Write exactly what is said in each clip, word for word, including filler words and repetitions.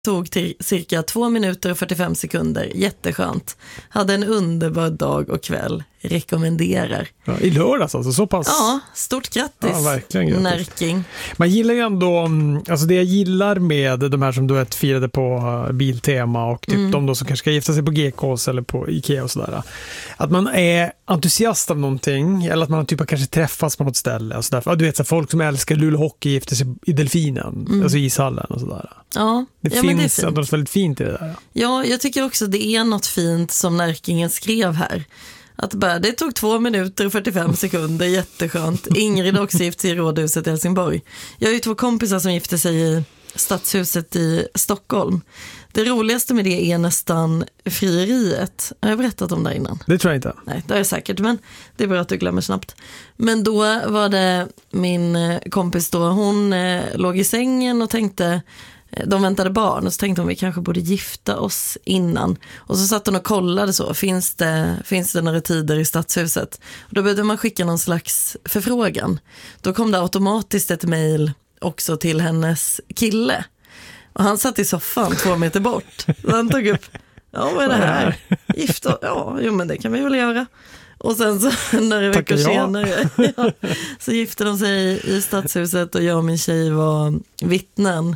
Tog till cirka två minuter och fyrtiofem sekunder. Jätteskönt. Hade en underbar dag och kväll. Rekommenderar. Ja, i lördags alltså, så pass. Ja, stort grattis. Ja, verkligen grattis. Närking. Man gillar ju ändå, alltså det jag gillar med de här som du vet firade på Biltema och typ mm. de då som kanske ska gifta sig på G K:s eller på Ikea och sådär. Att man är entusiast av någonting, eller att man typ kanske träffas på något ställe och sådär. Du vet, så folk som älskar Luleå Hockey gifter sig i Delfinen, mm. alltså ishallen och sådär. Ja, det ja, finns det något väldigt fint i det där. Ja, jag tycker också det är något fint som Närkingen skrev här. Att bara, det tog två minuter och fyrtiofem sekunder, jätteskönt. Ingrid också gifte sig i Rådhuset i Helsingborg. Jag har ju två kompisar som gifte sig i Stadshuset i Stockholm. Det roligaste med det är nästan frieriet. Har jag berättat om det innan? Det tror jag inte. Nej, det är säkert, men det är bra att du glömmer snabbt. Men då var det min kompis då, hon eh, låg i sängen och tänkte, de väntade barn och så tänkte hon vi kanske borde gifta oss innan. Och så satt hon och kollade så, finns det, finns det några tider i Stadshuset? Och då behövde man skicka någon slags förfrågan. Då kom det automatiskt ett mejl också till hennes kille. Och han satt i soffan två meter bort. Så han tog upp, ja vad är det här? Gifta, ja, jo men det kan vi väl göra. Och sen så några veckor senare ja, så gifte de sig i Stadshuset och jag och min tjej var vittnen.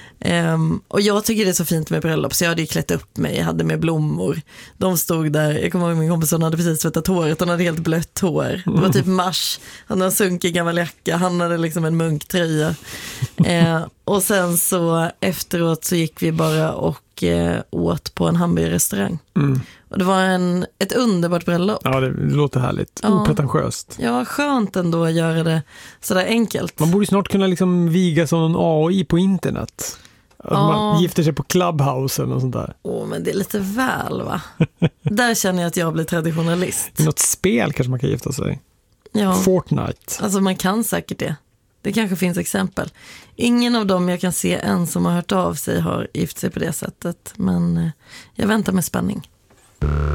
Um, och jag tycker det är så fint med bröllop, så jag hade ju klätt upp mig, jag hade med blommor. De stod där, jag kommer ihåg min kompis, hon hade precis tvättat håret, hon hade helt blött hår. Det var typ mars, han hade en sunkig gammal jacka, han hade liksom en munktröja. uh, och sen så efteråt så gick vi bara och uh, åt på en hamburgerrestaurang. Mm. Och det var en, ett underbart bröllop. Ja, det låter härligt. Ja. Opretentiöst. Ja, skönt ändå att göra det sådär enkelt. Man borde snart kunna liksom viga som någon A I på internet. Att ja. Man gifter sig på Clubhouse eller något sånt där. Åh, men det är lite väl va? Där känner jag att jag blir traditionalist. I något spel kanske man kan gifta sig. Ja. Fortnite. Alltså man kan säkert det. Det kanske finns exempel. Ingen av dem jag kan se än som har hört av sig har gift sig på det sättet. Men jag väntar med spänning.